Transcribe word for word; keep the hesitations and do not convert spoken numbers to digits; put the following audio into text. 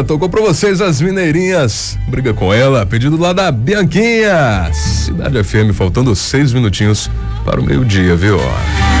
tocou pra vocês as Mineirinhas. Briga com ela, pedido lá da Bianquinha. Cidade F M, faltando seis minutinhos para o meio-dia, viu?